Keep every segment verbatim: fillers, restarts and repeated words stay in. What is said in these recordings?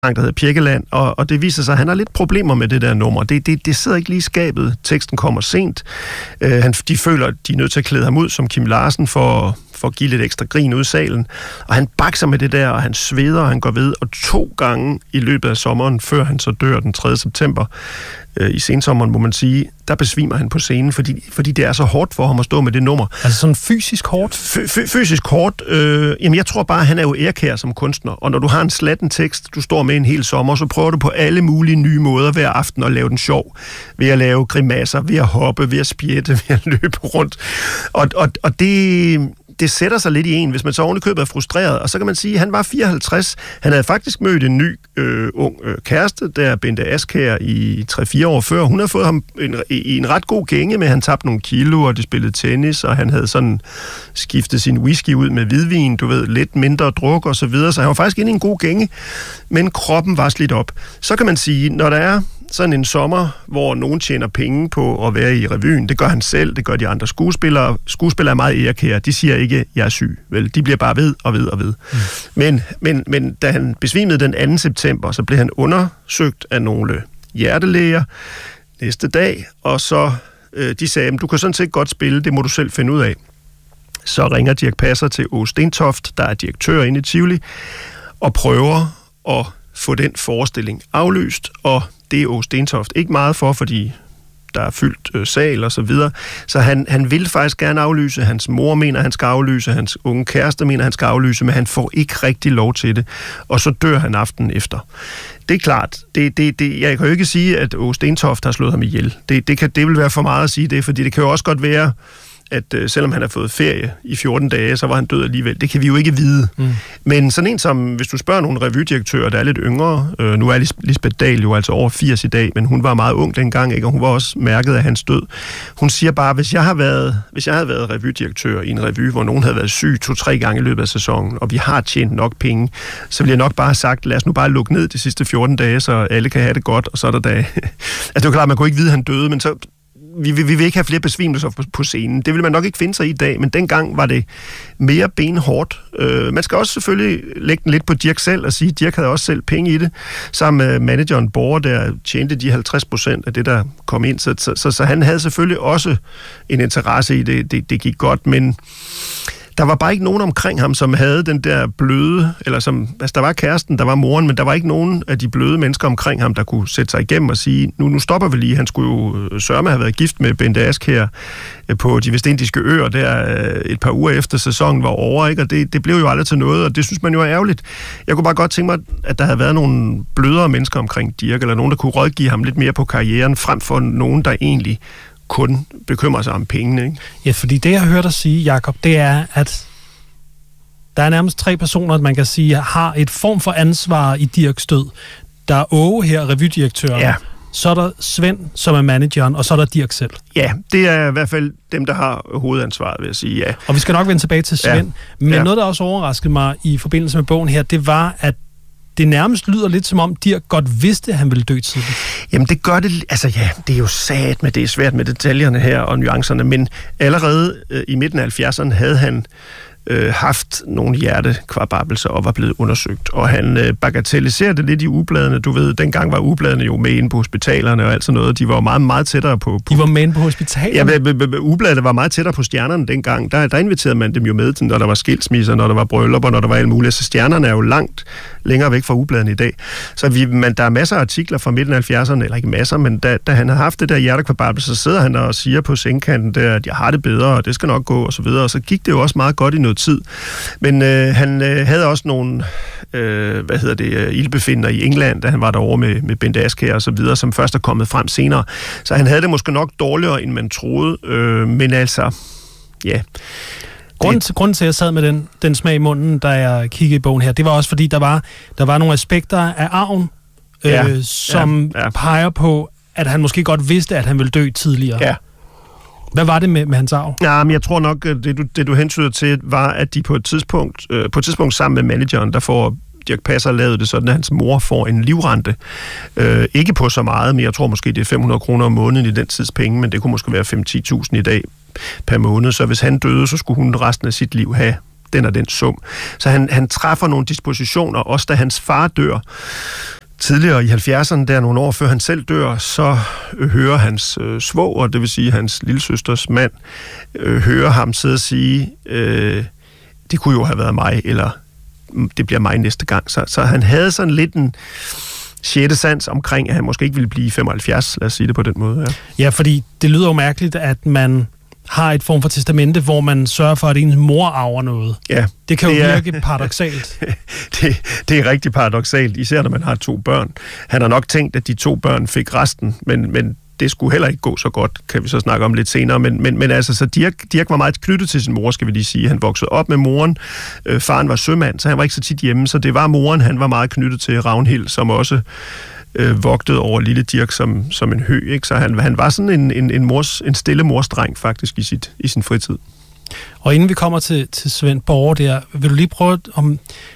der hedder Pirkeland, og, og det viser sig, at han har lidt problemer med det der nummer. Det, det, det sidder ikke lige i skabet. Teksten kommer sent. Uh, han, de føler, at de er nødt til at klæde ham ud som Kim Larsen for, for at give lidt ekstra grin ud i salen. Og han bakser med det der, og han sveder, og han går ved. Og to gange i løbet af sommeren, før han så dør den tredje september, uh, i sensommeren, må man sige, der besvimer han på scenen, fordi, fordi det er så hårdt for ham at stå med det nummer. Altså sådan fysisk hårdt? F- f- fysisk hårdt. Øh, jamen, jeg tror bare, at han er jo ærkær som kunstner, og når du har en slatten tekst, du står med en hel sommer, så prøver du på alle mulige nye måder hver aften at lave den sjov. Ved at lave grimasser, ved at hoppe, ved at spjætte, ved at løbe rundt. Og, og, og det... det sætter sig lidt i en, hvis man så ovenikøbet er frustreret. Og så kan man sige, at han var fireoghalvtreds. Han havde faktisk mødt en ny øh, ung øh, kæreste, der Bente Askjær i tre fire år før. Hun havde fået ham en, i en ret god gænge med, han tabte nogle kilo, og de spillede tennis, og han havde sådan skiftet sin whisky ud med hvidvin, du ved, lidt mindre druk og så videre. Så han var faktisk inde i en god gænge, men kroppen var slidt op. Så kan man sige, når der er sådan en sommer, hvor nogen tjener penge på at være i revyen. Det gør han selv, det gør de andre skuespillere. Skuespillere er meget ærkære. De siger ikke, jeg er syg. Vel, de bliver bare ved og ved og ved. Mm. Men, men, men da han besvimede den anden september, så blev han undersøgt af nogle hjertelæger næste dag, og så øh, de sagde, du kan sådan set godt spille, det må du selv finde ud af. Så ringer Dirch Passer til Åge Stentoft, der er direktør inde i Tivoli, og prøver at få den forestilling aflyst, og det er Åge Stentoft ikke meget for, fordi der er fyldt øh, sal og så videre. Så han, han vil faktisk gerne aflyse. Hans mor mener, han skal aflyse. Hans unge kæreste mener, han skal aflyse, men han får ikke rigtig lov til det. Og så dør han aftenen efter. Det er klart. Det, det, det, jeg kan jo ikke sige, at Åge Stentoft har slået ham ihjel. Det, det, kan, det vil være for meget at sige det, fordi det kan jo også godt være, at øh, selvom han har fået ferie i fjorten dage, så var han død alligevel. Det kan vi jo ikke vide. Mm. Men sådan en som, hvis du spørger nogle revydirektører, der er lidt yngre, øh, nu er Lisbeth Dahl jo altså over firs i dag, men hun var meget ung dengang, ikke? Og hun var også mærket af hans død. Hun siger bare, hvis jeg, har været, hvis jeg havde været revydirektør i en revy, hvor nogen havde været syg to-tre gange i løbet af sæsonen, og vi har tjent nok penge, så ville jeg nok bare have sagt, lad os nu bare lukke ned de sidste fjorten dage, så alle kan have det godt, og så er der dage. Altså det er jo klart, man kunne ikke vide, at han døde, men så Vi, vi, vi vil ikke have flere besvimelser på, på scenen. Det vil man nok ikke finde sig i dag, men dengang var det mere benhårdt. Øh, man skal også selvfølgelig lægge den lidt på Dirch selv og sige, at Dirch havde også selv penge i det. Sammen med manageren Borger, der tjente de halvtreds procent af det, der kom ind. Så, så, så, så han havde selvfølgelig også en interesse i det. Det, det gik godt, men der var bare ikke nogen omkring ham, som havde den der bløde, eller som, altså der var kæresten, der var moren, men der var ikke nogen af de bløde mennesker omkring ham, der kunne sætte sig igennem og sige, nu, nu stopper vi lige. Han skulle jo sørme have været gift med Bente Askjær på de vestindiske øer der et par uger efter sæsonen var over, ikke? Og det, det blev jo aldrig til noget, og det synes man jo er ærgerligt. Jeg kunne bare godt tænke mig, at der havde været nogle blødere mennesker omkring Dirch, eller nogen, der kunne rådgive ham lidt mere på karrieren, frem for nogen, der egentlig kun bekymrer sig om pengene, ikke? Ja, fordi det, jeg hørte dig sige, Jakob, det er, at der er nærmest tre personer, man kan sige, har et form for ansvar i Dirchs død. Der er Åge her, revydirektøren. Ja. Så er der Svend, som er manageren, og så er der Dirch selv. Ja, det er i hvert fald dem, der har hovedansvaret, vil jeg sige, ja. Og vi skal nok vende tilbage til Svend. Ja. Men ja. Noget, der også overraskede mig i forbindelse med bogen her, det var, at det nærmest lyder lidt som om, Dirch godt vidste, at han ville dø tidligt. Jamen det gør det, altså ja, det er jo sat med, det er svært med detaljerne her og nuancerne, men allerede øh, i midten af halvfjerdserne havde han øh, haft nogle hjertekvababelser og var blevet undersøgt, og han øh, bagatelliserede det lidt i ugebladene. Du ved, dengang var ugebladene jo med inde på hospitalerne og alt sådan noget. De var jo meget, meget tættere på... på de var med inde på hospitalerne? Ja, ugebladene var meget tættere på stjernerne dengang. Der, der inviterede man dem jo med, når der var skilsmisser, når der var bryllupper, når der var alt muligt. Så stjernerne er jo langt længere væk fra ugebladene i dag. Så vi, man, der er masser af artikler fra midten af halvfjerdserne, eller ikke masser, men da, da han har haft det der hjertekvababelse, så sidder han og siger på sengkanten der, at jeg har det bedre, og det skal nok gå, og så videre. Og så gik det jo også meget godt i noget tid. Men øh, han øh, havde også nogle, øh, hvad hedder det, øh, ildbefinder i England, da han var derovre med, med Bente Askjær og så videre, som først er kommet frem senere. Så han havde det måske nok dårligere, end man troede, øh, men altså, ja... Grunden til, grunden til, at jeg sad med den, den smag i munden, da jeg kiggede i bogen her, det var også, fordi der var, der var nogle aspekter af arven, øh, ja, som ja, ja. peger på, at han måske godt vidste, at han ville dø tidligere. Ja. Hvad var det med, med hans arv? Ja, men jeg tror nok, at det du, det, du hentyder til, var, at de på et tidspunkt, øh, på et tidspunkt sammen med manageren, der får Dirch Passer lavet det sådan, at hans mor får en livrente. Øh, ikke på så meget, men jeg tror måske, det er fem hundrede kroner om måneden i den tids penge, men det kunne måske være fem til ti tusind i dag per måned. Så hvis han døde, så skulle hun resten af sit liv have den og den sum. Så han, han træffer nogle dispositioner, også da hans far dør. Tidligere i halvfjerdserne, der nogle år før han selv dør, så øh, hører hans øh, svoger, det vil sige hans lillesøsters mand, øh, hører ham sidde og sige, øh, det kunne jo have været mig, eller det bliver mig næste gang. Så, så han havde sådan lidt en sjette sans omkring, at han måske ikke ville blive femoghalvfjerds, lad os sige det på den måde. Ja, ja, fordi det lyder jo mærkeligt, at man har et form for testamente, hvor man sørger for, at ens mor arver noget. Ja, det kan jo det er, virke paradoksalt. det, det er rigtig paradoksalt, især når man har to børn. Han har nok tænkt, at de to børn fik resten, men, men det skulle heller ikke gå så godt, kan vi så snakke om lidt senere. Men, men, men altså, så Dirch, Dirch var meget knyttet til sin mor, skal vi lige sige. Han voksede op med moren. Øh, faren var sømand, så han var ikke så tit hjemme, så det var moren, han var meget knyttet til. Ragnhild, som også øh, vogtede over lille Dirch som, som en hø, ikke? Så han, han var sådan en, en, en, mors, en stille morsdreng faktisk i, sit, i sin fritid. Og inden vi kommer til, til Svend Borre der, vil du lige prøve om,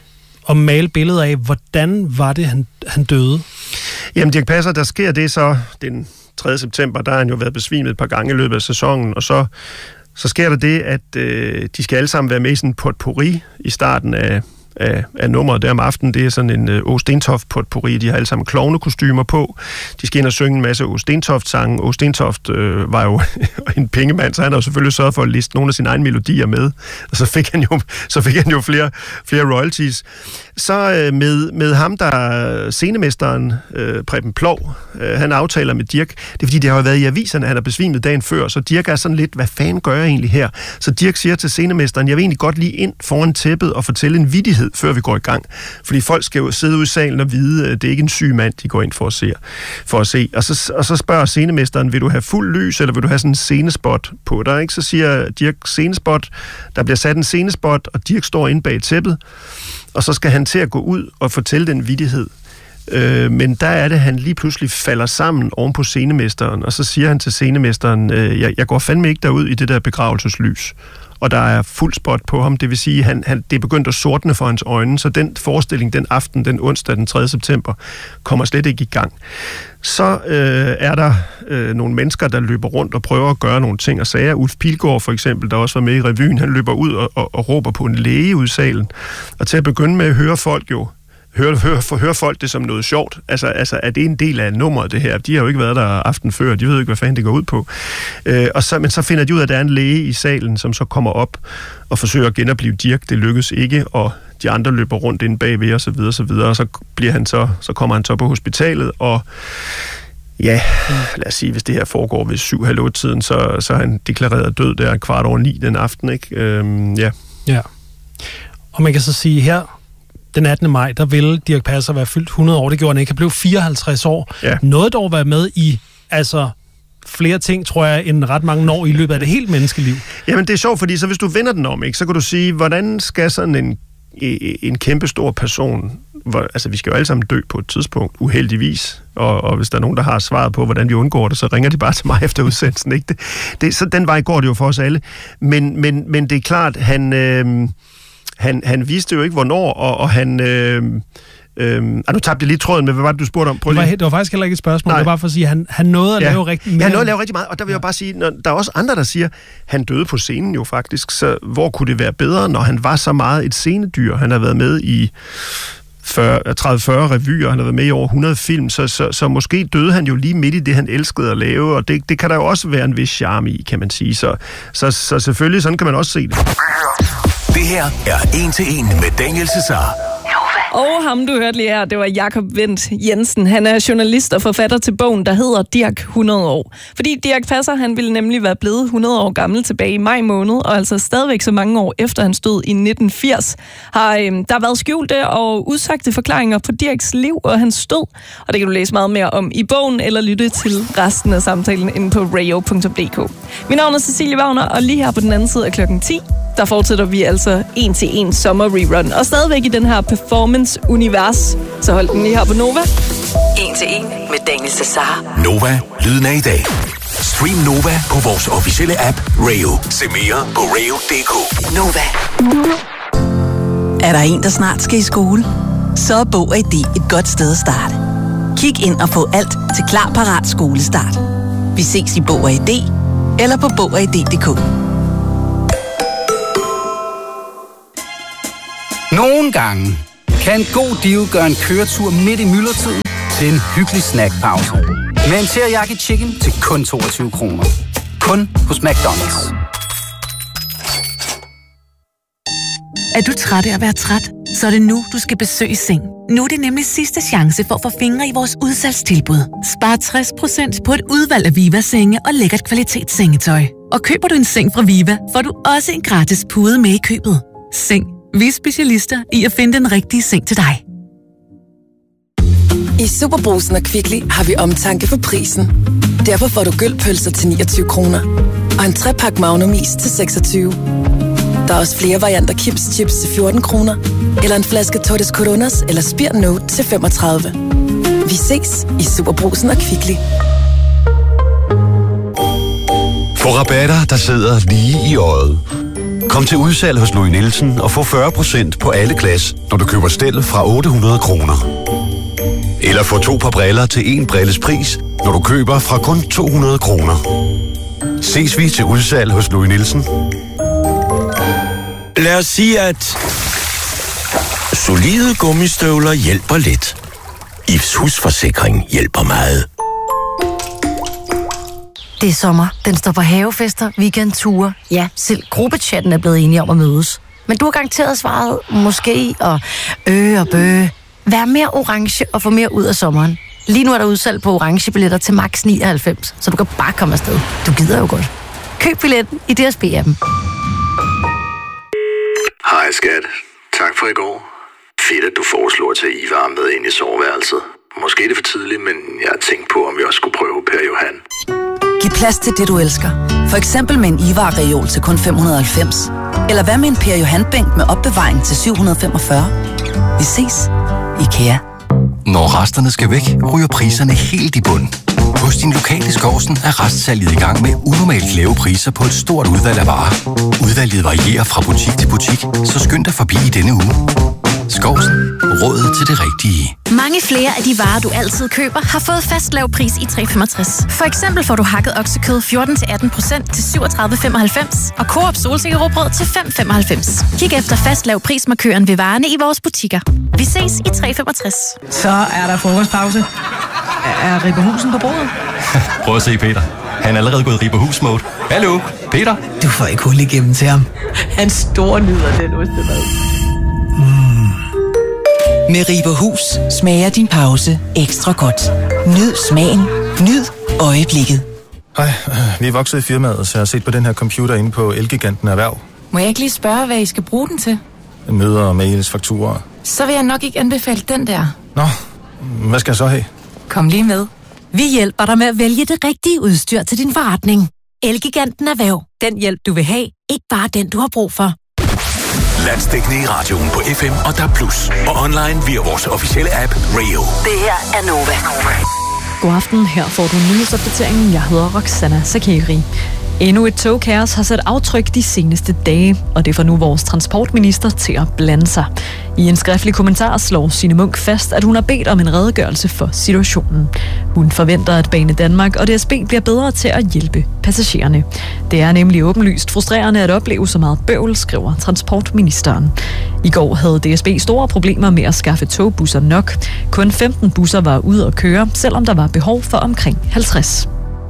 at male billedet af, hvordan var det, han, han døde? Jamen, Dirch Passer, der sker det så den tredje september, der har han jo været besvimet et par gange i løbet af sæsonen, og så, så sker der det, at øh, de skal alle sammen være med i sådan en potpourri i starten af, af, af nummeret der om aftenen. Det er sådan en øh, Åge Stentoft potpourri. De har alle sammen klovnekostymer på. De skal ind og synge en masse Åge Stentoft-sange. Åge Stentoft øh, var jo en pengemand, så han har jo selvfølgelig sørget for at liste nogle af sine egne melodier med, og så fik han jo, så fik han jo flere, flere royalties. Så øh, med, med ham, der er scenemesteren, øh, Preben Plov, øh, han aftaler med Dirch. Det er fordi, det har jo været i aviserne, han er besvimet dagen før, så Dirch er sådan lidt, hvad fanden gør jeg egentlig her? Så Dirch siger til scenemesteren, jeg vil egentlig godt lige ind foran tæppet og fortælle en vittighed, før vi går i gang. Fordi folk skal jo sidde ude i salen og vide, at det er ikke en syg mand, de går ind for at se. For at se. Og, så, og så spørger scenemesteren, vil du have fuld lys, eller vil du have sådan en scenespot på dig? Ikke? Så siger Dirch scenespot, der bliver sat en scenespot, og Dirch står inde bag tæppet, og så skal han til at gå ud og fortælle den vittighed. Øh, men der er det, han lige pludselig falder sammen oven på scenemesteren, og så siger han til scenemesteren, øh, jeg, jeg går fandme ikke derud i det der begravelseslys. Og der er fuld spot på ham, det vil sige, at han, han, det er begyndt at sortne for hans øjne, så den forestilling den aften, den onsdag den tredje september, kommer slet ikke i gang. Så øh, er der øh, nogle mennesker, der løber rundt og prøver at gøre nogle ting og sager. Ulf Pilgaard for eksempel, der også var med i revyen, han løber ud og, og, og råber på en læge ud i salen. Og til at begynde med at høre folk jo, høre, høre, for høre folk det som noget sjovt. Altså, altså, er det en del af nummeret, det her? De har jo ikke været der aften før, de ved ikke, hvad fanden det går ud på. Øh, og så, men så finder de ud af, at der er en læge i salen, som så kommer op og forsøger at genopleve Dirch. Det lykkes ikke, og de andre løber rundt inde bagved, og så videre, og så videre. Og så, bliver han så, så kommer han så på hospitalet, og ja, lad os sige, hvis det her foregår ved syv, halv otte tiden, så, så er han deklareret død der kvart over ni den aften, ikke? Øhm, ja. Ja. Og man kan så sige her, den attende maj, der ville Dirch Passer være fyldt hundrede år. Det gjorde han ikke. Han blev fireoghalvtreds år. Ja. Nåede dog være med i altså flere ting, tror jeg, end ret mange år i løbet af det helt menneskeliv. Jamen, det er sjovt, fordi så hvis du vender den om, ikke, så kan du sige, hvordan skal sådan en, en kæmpestor person, hvor, altså vi skal jo alle sammen dø på et tidspunkt, uheldigvis, og, og hvis der er nogen, der har svaret på, hvordan vi undgår det, så ringer de bare til mig efter udsendelsen, ikke? Det, det, så den vej går det jo for os alle. Men, men, men det er klart, han... Øh, Han, han vidste jo ikke, hvornår, og, og han... Øh, øh, ah, nu tabte jeg lige tråden med, hvad var det, du spurgte om? Det var, det var faktisk heller ikke et spørgsmål, Nej. Det var bare for at sige, at han, han nåede at ja. lave rigtig meget. Ja, han nåede at lave rigtig meget, og der vil ja. jeg bare sige, når, der er også andre, der siger, han døde på scenen jo faktisk, så hvor kunne det være bedre, når han var så meget et scenedyr? Han har været med i tredive fyrre revyer, han har været med i over hundrede film, så, så, så måske døde han jo lige midt i det, han elskede at lave, og det, det kan der jo også være en vis charme i, kan man sige. Så, så, så selvfølgelig, sådan kan man også se det. Det her er en til en med Daniel Cesar. Og ham, du hørte lige her, det var Jakob Wendt Jensen. Han er journalist og forfatter til bogen, der hedder Dirch hundrede år. Fordi Dirch Passer, han ville nemlig være blevet hundrede år gammel tilbage i maj måned, og altså stadigvæk så mange år efter han stod i nitten firs, har øhm, der været skjulte og udsagte forklaringer på Dirchs liv og hans død. Og det kan du læse meget mere om i bogen, eller lytte til resten af samtalen inde på radio punktum d k. Mit navn er Cecilie Wagner, og lige her på den anden side af klokken ti, der fortsætter vi altså en til en sommer rerun. Og stadigvæk i den her performance-univers. Så hold den lige her på Nova. En til en med Daniel Cesar. Nova, lyden af i dag. Stream Nova på vores officielle app Radio. Se mere på radio punktum d k. Nova. Er der en, der snart skal i skole? Så er Bog og I D et godt sted at starte. Kig ind og få alt til klar, parat skolestart. Vi ses i Bog og I D eller på bog og i d punktum d k. Nogle gange kan en god deal gøre en køretur midt i myldretiden til en hyggelig snackpause. Med en teriyaki chicken til kun toogtyve kroner. Kun hos McDonald's. Er du træt af at være træt? Så er det nu, du skal besøge Seng. Nu er det nemlig sidste chance for at få fingre i vores udsalgstilbud. Spar tres procent på et udvalg af Viva-senge og lækkert kvalitetssengetøj. Og køber du en seng fra Viva, får du også en gratis pude med i købet. Seng. Vi er specialister i at finde den rigtige seng til dig. I Superbrugsen og Kvickly har vi omtanke for prisen. Derfor får du gølpølser til niogtyve kroner. Og en trepak Magnum-is til seksogtyve. Der er også flere varianter Kims Chips til fjorten kroner. Eller en flaske Tortes Coronas eller Spir Note til femogtredive. Vi ses i Superbrugsen og Kvickly. Få rabatter, der sidder lige i øjet. Kom til udsalg hos Louis Nielsen og få fyrre procent på alle glas, når du køber stel fra otte hundrede kroner. Eller få to par briller til en brilles pris, når du køber fra kun to hundrede kroner. Ses vi til udsalg hos Louis Nielsen. Lad os sige, at solide gummistøvler hjælper lidt. I F's husforsikring hjælper meget. Det er sommer. Den står for havefester, weekendture. Ja, selv gruppechatten er blevet enige om at mødes. Men du har garanteret svaret måske og øh og bøh. Vær mere orange og få mere ud af sommeren. Lige nu er der udsalg på orange billetter til max nioghalvfems, så du kan bare komme afsted. Du gider jo godt. Køb billetten i D S B-appen. Hej skat. Tak for i går. Fedt, at du foreslår at tage Ivar med ind i soveværelset. Måske er det for tidligt, men jeg har tænkt på, om vi også skulle prøve Per Johan. Giv plads til det, du elsker. For eksempel med en Ivar-reol til kun fem hundrede og halvfems. Eller hvad med en Per Johan-bænk med opbevaring til syv hundrede og femogfyrre. Vi ses. IKEA. Når resterne skal væk, ryger priserne helt i bund. Hos din lokale Skovsen er restsalget i gang med unormalt lave priser på et stort udvalg af varer. Udvalget varierer fra butik til butik, så skynd dig forbi i denne uge. Skovsen. Rådet til det rigtige. Mange flere af de varer, du altid køber, har fået fast lav pris i tre komma femogtres. For eksempel får du hakket oksekød fjorten til atten procent til syvogtredive komma femoghalvfems og Coop solsikkerråbrød til fem komma femoghalvfems. Kig efter fast lav prismarkøren ved varerne i vores butikker. Vi ses i tre komma femogtres. Så er der frokostpause. Er Ripper Husen på bordet? Prøv at se, Peter. Han er allerede gået Ripper Hus-mode. Hallo, Peter? Du får ikke hul igennem til ham. Han står nyder den ostemad. Mm. Med Ribahus smager din pause ekstra godt. Nyd smagen. Nyd øjeblikket. Hej, vi er vokset i firmaet, så jeg har set på den her computer inde på Elgiganten Erhverv. Må jeg ikke lige spørge, hvad I skal bruge den til? Møder, mails, fakturer. Så vil jeg nok ikke anbefale den der. Nå, hvad skal jeg så have? Kom lige med. Vi hjælper dig med at vælge det rigtige udstyr til din forretning. Elgiganten Erhverv. Den hjælp, du vil have. Ikke bare den, du har brug for. Landsdækkende i radioen på F M og D A B plus. Og online via vores officielle app Rayo. Det her er Nova. God aften, her får du nyhedsopdateringen. Jeg hedder Roxana Sakeri. Endnu et togkaos har sat aftryk de seneste dage, og det får nu vores transportminister til at blande sig. I en skriftlig kommentar slår Signe Munk fast, at hun har bedt om en redegørelse for situationen. Hun forventer, at Bane Danmark og D S B bliver bedre til at hjælpe passagererne. Det er nemlig åbenlyst frustrerende at opleve så meget bøvl, skriver transportministeren. I går havde D S B store problemer med at skaffe togbusser nok. Kun femten busser var ude at køre, selvom der var behov for omkring halvtreds.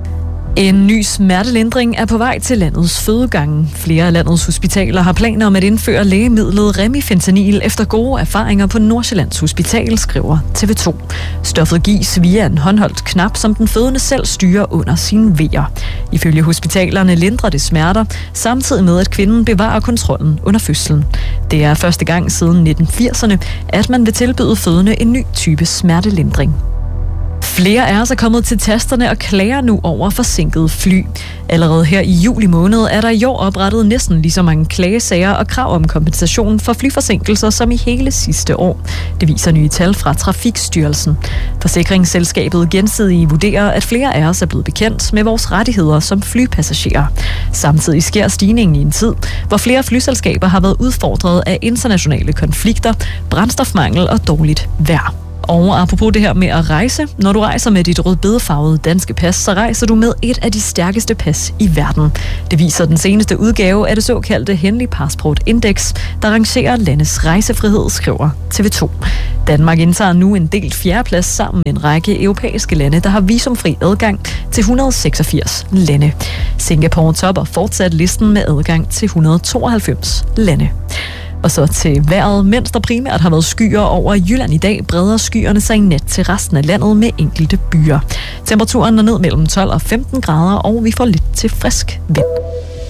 En ny smertelindring er på vej til landets fødegange. Flere af landets hospitaler har planer om at indføre lægemidlet Remifentanil efter gode erfaringer på Nordsjællands Hospital, skriver T V to. Stoffet gives via en håndholdt knap, som den fødende selv styrer under sine vejer. Ifølge hospitalerne lindrer det smerter, samtidig med at kvinden bevarer kontrollen under fødslen. Det er første gang siden nitten firserne, at man vil tilbyde fødende en ny type smertelindring. Flere af os er kommet til tasterne og klager nu over forsinkede fly. Allerede her i juli måned er der i år oprettet næsten lige så mange klagesager og krav om kompensation for flyforsinkelser som i hele sidste år. Det viser nye tal fra Trafikstyrelsen. Forsikringsselskabet Gensidige vurderer, at flere af os er blevet bekendt med vores rettigheder som flypassagerer. Samtidig sker stigningen i en tid, hvor flere flyselskaber har været udfordret af internationale konflikter, brændstofmangel og dårligt vejr. Og apropos det her med at rejse, når du rejser med dit rødbedefarvede danske pas, så rejser du med et af de stærkeste pas i verden. Det viser den seneste udgave af det såkaldte Henley Passport Index, der rangerer landets rejsefrihed, skriver T V to. Danmark indtager nu en delt fjerdeplads sammen med en række europæiske lande, der har visumfri adgang til et hundrede og seksogfirs lande. Singapore topper fortsat listen med adgang til et hundrede og tooghalvfems lande. Og så til vejret. Mens der primært har været skyer over Jylland i dag, breder skyerne sig i nat til resten af landet med enkelte byer. Temperaturen er ned mellem tolv og femten grader, og vi får lidt til frisk vind.